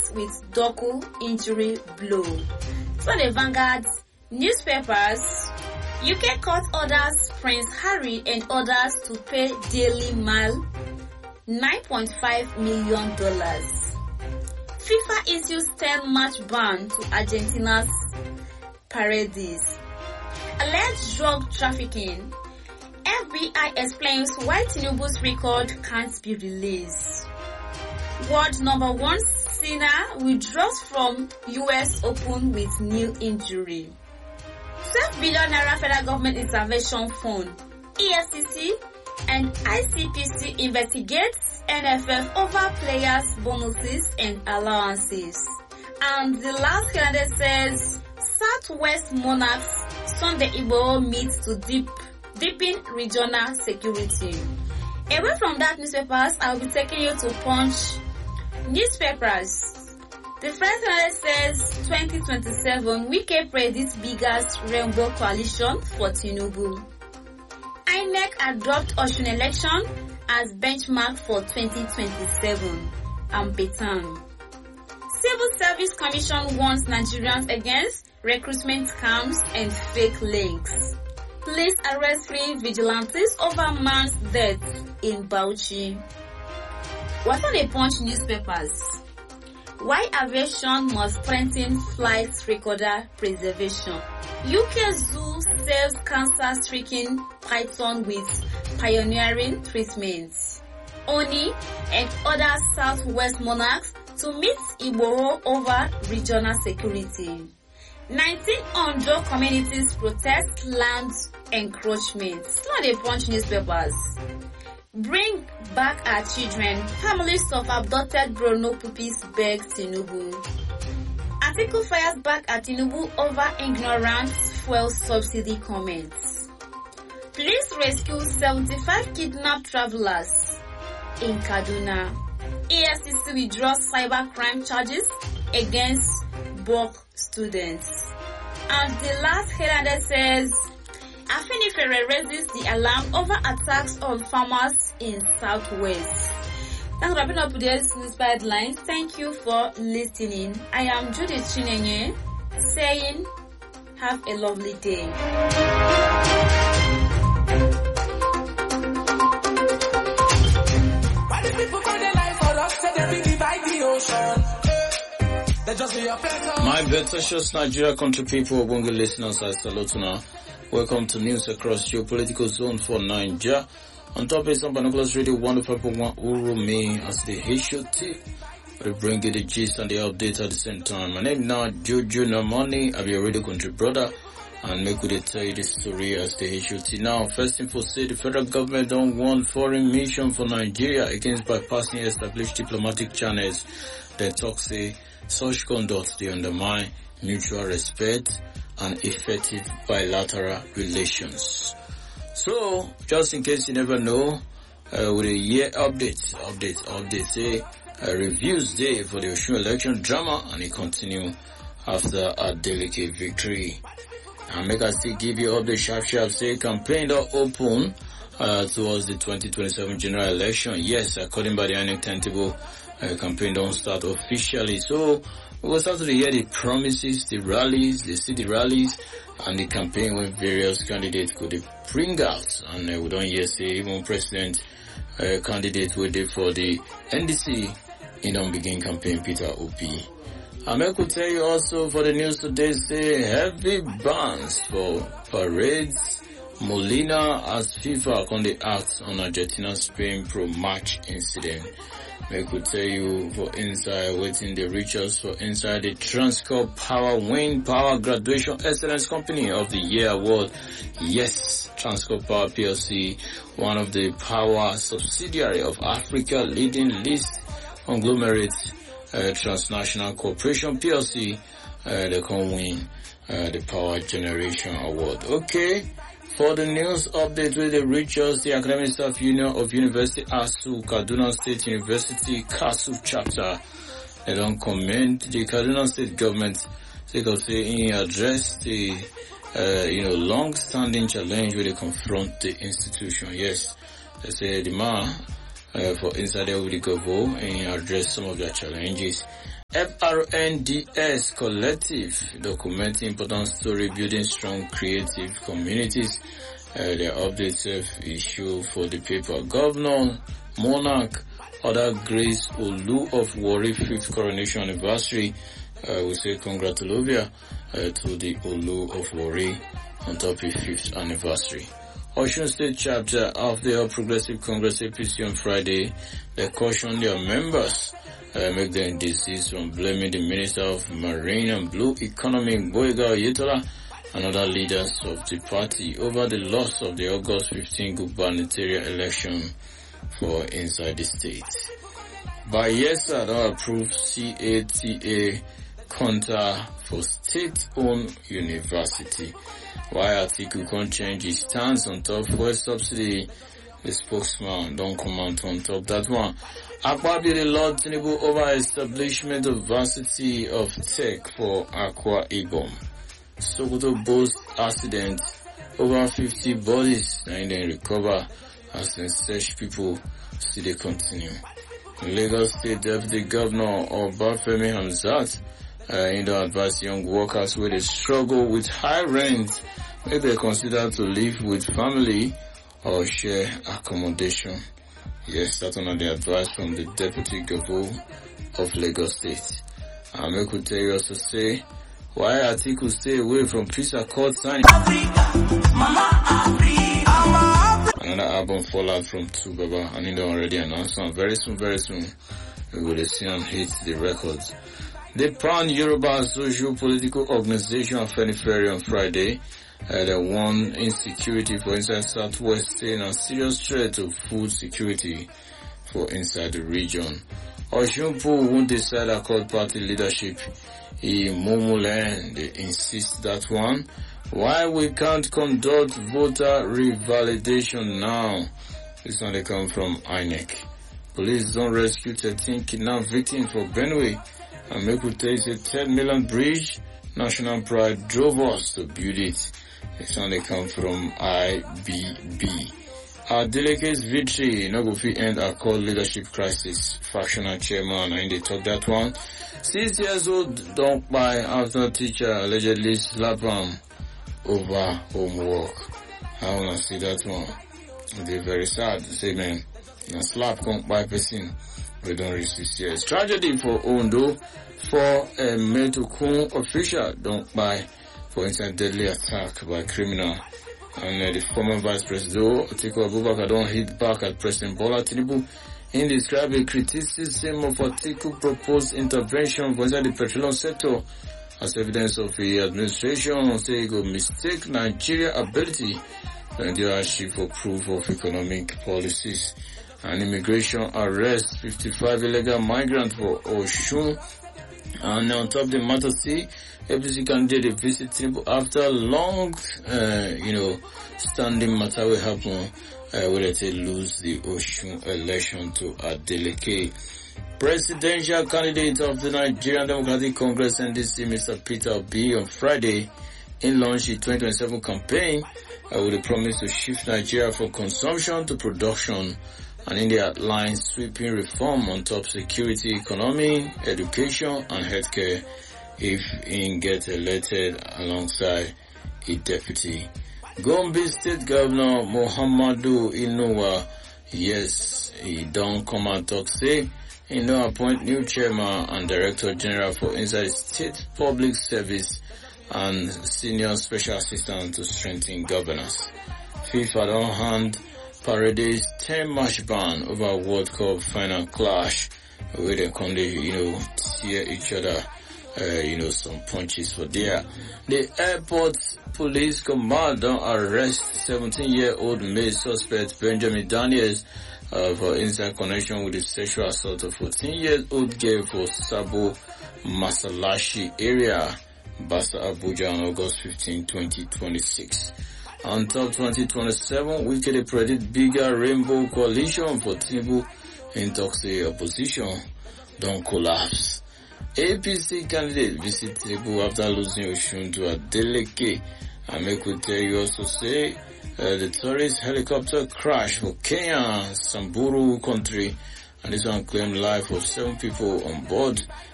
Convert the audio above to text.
with Doku injury blow. So the Vanguard newspapers, UK court orders Prince Harry and others to pay Daily Mail $9.5 million. FIFA issues 10-match ban to Argentina's Paredes. Alleged drug trafficking. FBI explains why Tinubu's record can't be released. World number 1 Sinner withdraws from US Open with knee injury. 12 billion naira federal government intervention fund. EFCC and ICPC investigates NFF over players' bonuses and allowances. And the last calendar says Southwest Monarchs Sunday Igbo meets to deepen regional security. Away from that newspapers, I will be taking you to Punch newspapers. The first calendar says 2027 Wike predicts biggest rainbow coalition for Tinubu. INEC adopt Osun election as benchmark for 2027. Ampetan. Civil Service Commission warns Nigerians against recruitment scams and fake links. Police arrest 3 vigilantes over man's death in Bauchi. What are the Punch newspapers? Why aviation must strengthen flight recorder preservation. UK Zoo saves cancer-stricken python with pioneering treatments. Oni and other Southwest monarchs to meet Igboro over regional security. 19 Ondo communities protest land encroachment. Not the Punch newspapers. Bring back our children. Families of abducted Borno puppies beg Tinubu. Article fires back at Tinubu over ignorance fuel subsidy comments. Police rescue 75 kidnapped travelers in Kaduna. EFCC withdraws cybercrime charges against BOK students. And the last headline says, Afenifere raises the alarm over attacks on farmers in Southwest. That's wrapping up today's news headlines. Thank you for listening. I am Judith Chinenye saying, have a lovely day. Why do people call their life for us? Say they be by the ocean. They just be a better. My better Nigeria country people, Bongo listeners, I salute now. Welcome to news across your political zone for Nigeria. On top is some binoculars radio 105.1 Urumi as the HOT. We bring you the gist and the update at the same time. My name now Jojo Namani. I'll be a radio country brother and make good tell you the story as the HOT. Now, first info say the federal government don't want foreign mission for Nigeria against bypassing established diplomatic channels. They talk say such conduct they undermine mutual respect and effective bilateral relations. So, just in case you never know, with a year update, say reviews day for the Osun election drama, and it continue after a delicate victory. And make us still give you update sharp, say campaign don't open towards the 2027 general election. Yes, according by the INEC timetable, campaign don't start officially. So, we will start to hear the promises, the rallies, the city rallies, and the campaign when various candidates could bring out. And we don't hear say even president candidate waited for the NDC in don't begin campaign Peter Obi. I could tell you also for the news today say heavy bans for parades. Molina as FIFA on the act on Argentina Spain pro match incident. I could tell you for inside waiting the riches for inside the Transcorp Power Wind Power Graduation Excellence Company of the Year Award. Yes, Transcorp Power PLC, one of the power subsidiary of Africa leading list conglomerate transnational corporation PLC, they can win the Power Generation Award. Okay. For the news update with the Richards, the Academic Staff Union of University ASU, Kaduna State University, KASU chapter, they don't commend the Kaduna State government. They can say in address the, long-standing challenge where they confront the institution. Yes, they say the man, for inside there with the government and address some of their challenges. FRNDS Collective, documenting important story, building strong creative communities. Their updates issue for the paper. Governor Monarch order Grace Olu of Warri 5th coronation anniversary. We say congratulations to the Olu of Warri on top of 5th anniversary. Osun State chapter of the All Progressive Congress APC on Friday, they cautioned their members make them desist from blaming the Minister of Marine and Blue Economy Boyega Oyetola and other leaders of the party over the loss of the August 15 gubernatorial election for inside the state. Bayelsa don't approve CATA counter for state-owned university. Why Atiku can't change his stance on top fuel subsidy? The spokesman don't comment on top that one. Akpabio Lord Tinubu over establishment of varsity of tech for Akwa Ibom. Sokoto boast accident, over 50 bodies and then recover as they search people still they continue. Lagos State Deputy Governor Obafemi Hamzat advise young workers where they struggle with high rent, may they consider to live with family or share accommodation. Yes, that's one of the advice from the Deputy Governor of Lagos State. I could tell you also say, why Atiku stay away from peace accord signing? Another album fallout from Tubaba, and it already announced one. Very soon, we will see and hit the records. The Pan Yoruba Social Political Organization of Afenifere on Friday they warned insecurity for inside Southwest State and serious threat to food security for inside the region. Oshunpo won't decide accord party leadership in Momoland. They insist that one. Why we can't conduct voter revalidation now? This one they come from INEC. Police don't rescue 13 kidnapped victims for Benue. And Mekute is a 10 million bridge. National pride drove us to build it. This one they come from IBB. Our delegates' victory no go fit end our core leadership crisis. Factional chairman and they talk that one. 6 years old don't buy after teacher allegedly slap him over homework. I wanna see that one. They're very sad to say, man, slap can't buy person. We don't reach 6 years. Tragedy for Ondo. For a Metokun official don't buy for instance deadly attack by criminal. And the former Vice President Atiku Abubakar don't hit back at President Bola Tinubu in describe a criticism of Atiku proposed intervention for inside the petroleum sector as evidence of the administration say it go mistake Nigeria ability to endure achieve for proof of economic policies. And immigration arrest 55 illegal migrants for Osun. And on top of the matter, see, APC candidate visit Tinubu after long, standing matter will happen, where they lose the Osun election to Adeleke. Presidential candidate of the Nigerian Democratic Congress NDC, Mr. Peter Obi, on Friday, in launch the 2027 campaign, with a promise to shift Nigeria from consumption to production. And in the outline sweeping reform on top security, economy, education and healthcare if he gets elected alongside a deputy. Gombe State Governor Muhammadu Inuwa, yes, he don't come and talk say he no appoint new chairman and director general for inside state public service and senior special assistant to strengthen governance. FIFA don't hand Paredes 10-match ban over World Cup final clash where they come tear each other, some punches for there. The airport police command don't arrest 17-year-old male suspect Benjamin Daniels for inside connection with the sexual assault of 14-year-old girl for Sabo Masalashi area, Basa Abuja on August 15, 2026. On top 2027, we can predict bigger rainbow coalition for Tinubu in toxic opposition don't collapse. APC candidate visit Tinubu after losing Osun to Adeleke. And I could tell you also say the tourist helicopter crash for Kenya, Samburu country, and this one claimed life of 7 people on board.